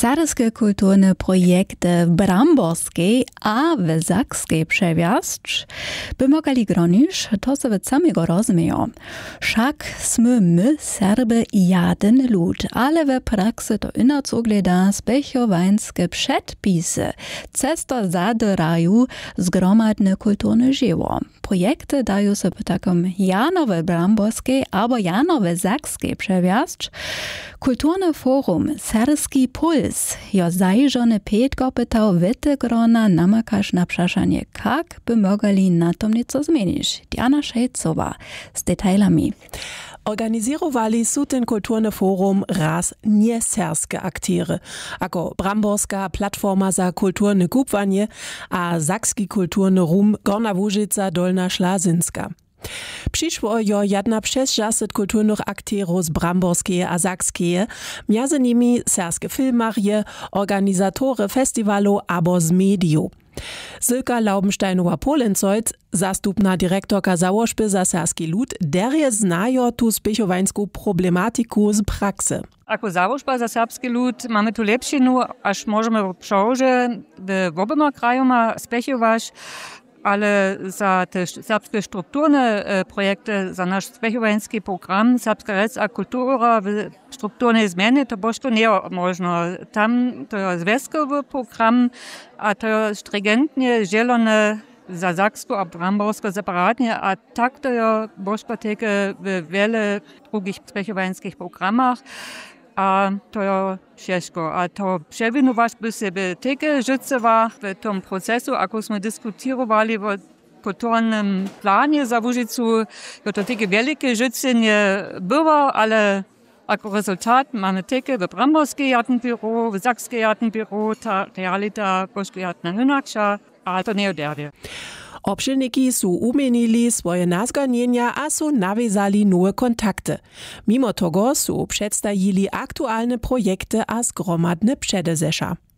Serbskie kulturne projekty w Bramborskiej a w Zakskiej przewiaść by mogli gronić, to sobie samego rozumieją. Wszak sme my, Serby, jeden lud, ale w praksy to inaczej ogleda spechowańskie przedpisy, cesto zadyrają zgromadne kulturne żyło. Projekty dają sobie taką Janowe Bramborskiej albo Janowe Zakskiej przewiaść. Kulturne forum Serbski Puls jo zajrzony Petko pytał Wittegrona namakasz na przeszanie, jak by mogli na tom nieco zmienić. Diana Szejcowa z detailami. Organizirowali su ten kulturne forum raz nieserskie aktyry, jako Bramborska platforma za kulturne kupwanie a Zakski kulturny rum Gorna Łużyca Dolna Szlazynska. Przyszło jo jedna przez 60 kulturnych aktierów z Bramborskie a Zakskie, między nimi serskie filmarje, organizatory festiwalu abo z mediów. Sylka Laubensteinowa-Polencoit, zastupna dyrektorka założby za serski lud, derje znajo tu spěchowańską problematiku z praksy. Ako założba za serbski lud mamy tu lepšinu, aż możemy przełożyć w oboma krajoma spěchować, ale za te serbskie strukturne projekty, za nasz spěchowański program Serbska rec a kultura w strukturnej zmianie, to boż to nie można. Tam to jest związkowy program, a to jest stringentnie zielone za Zaksku a Bramborsko separatnie, a tak to jest boż w wiele drugich spěchowańskich programach. A to je ciężko. A to przewinować by sobie takie życiowa w tym procesu, ako jsme diskutowali o kulturnym planie za Łużycu, to takie wielkie życie nie było, ale jako rezultat mamy takie w Bramborskie jadne biuro, w Zakskie jadne biuro, ta realita bożko jadna inaczej, a to nie oderwie. Obšilniki su umenili swoje nazganienia a su nawiązali nowe kontakty. Mimo tego su przedstawili aktualne projekty a zgromadne przedezesza.